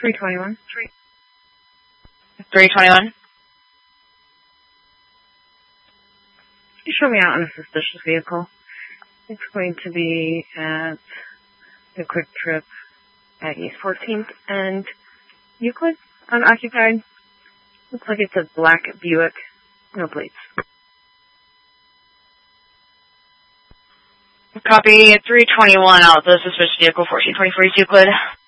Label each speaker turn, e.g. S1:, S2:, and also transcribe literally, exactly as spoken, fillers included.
S1: three twenty-one.
S2: three twenty-one.
S1: You show me out on a suspicious vehicle. It's going to be at the Quick Trip at East fourteenth and Euclid, unoccupied. Looks like it's a black Buick. No plates.
S2: Copy three twenty-one out the suspicious vehicle, fourteen twenty-four East Euclid.